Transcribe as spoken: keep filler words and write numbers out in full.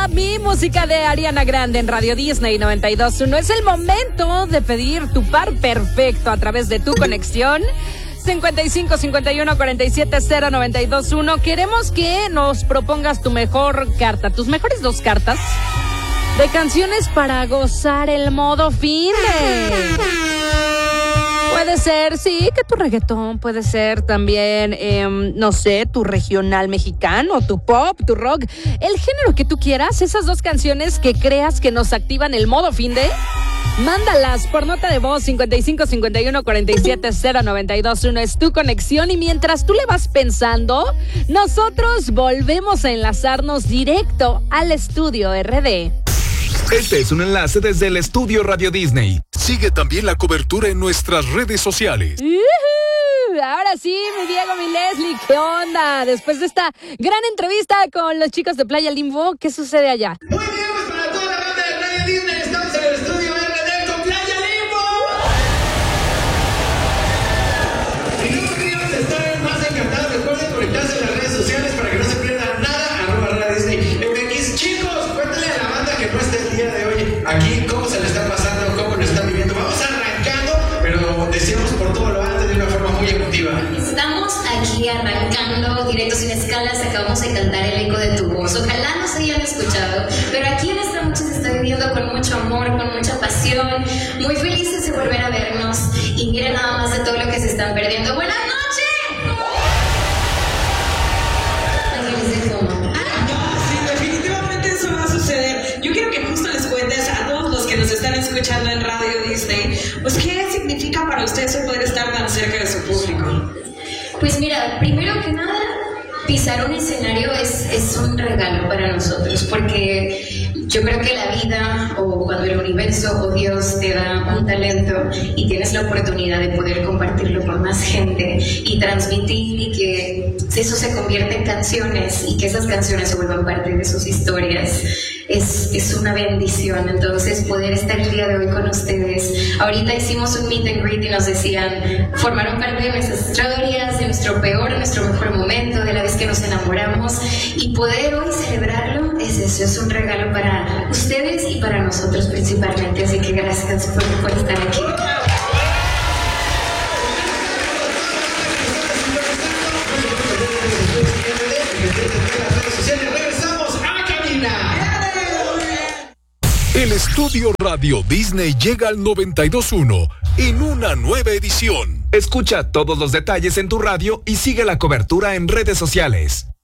Up Me, música de Ariana Grande en Radio Disney noventa y dos punto uno. Es el momento de pedir tu par perfecto a través de tu conexión cincuenta y cinco, cincuenta y uno, cuarenta y siete, cero, noventa y dos uno. Queremos que nos propongas tu mejor carta, tus mejores dos cartas de canciones para gozar el modo fin de... Puede ser, sí, que tu reggaetón, puede ser también, eh, no sé, tu regional mexicano, tu pop, tu rock, el género que tú quieras, esas dos canciones que creas que nos activan el modo fin de, mándalas por nota de voz cincuenta y cinco, cincuenta y uno, cuarenta y siete, cero, noventa y dos uno, es tu conexión y mientras tú le vas pensando, nosotros volvemos a enlazarnos directo al estudio R D. Este es un enlace desde el estudio Radio Disney. Sigue también la cobertura en nuestras redes sociales. Uh-huh. Ahora sí, mi Diego, mi Leslie, ¿qué onda? Después de esta gran entrevista con los chicos de Playa Limbo, ¿qué sucede allá? Muy bien, pues para toda la banda de Radio Disney, estamos en el estudio R D con Playa Limbo. Si no queríamos estar más encantados, recuerden conectarse en las redes sociales para que no se pierdan nada. Arroba Radio Disney M X. Chicos, cuéntenle a la banda que no está el día de hoy aquí cómo se le está pasando, cómo lo están viviendo. Vamos arrancando, pero decimos por todo lo alto de una forma muy emotiva. Estamos aquí arrancando directo sin escalas, acabamos de cantar El eco de tu voz. Ojalá no se hayan escuchado, pero aquí en esta noche se está viviendo con mucho amor, con mucha pasión, muy felices de volver a vernos y miren nada más de todo lo que se están perdiendo. ¡Buenas noches! Ángeles de Foma. Sí, definitivamente eso va a suceder. Yo quiero que justo les cuentes a todos los que nos están escuchando en Radio Disney, pues qué significa para ustedes poder estar tan cerca de su público. Pues mira, primero que nada, pisar un escenario es, es un regalo para nosotros, porque yo creo que la vida, o cuando el universo o Dios te da un talento y tienes la oportunidad de poder compartirlo con más gente y transmitir y que eso se convierte en canciones y que esas canciones se vuelvan parte de sus historias, es, es una bendición. Entonces poder estar el día de hoy con ustedes. Ahorita hicimos un meet and greet y nos decían, formaron parte de nuestras historias, de nuestro peor, nuestro mejor momento, de la vez que nos enamoramos, y poder hoy celebrarlo es eso, es un regalo para ustedes y para nosotros principalmente. Así que gracias por, por estar aquí. Regresamos a caminar. El estudio Radio Disney llega al noventa y dos punto uno en una nueva edición. Escucha todos los detalles en tu radio y sigue la cobertura en redes sociales.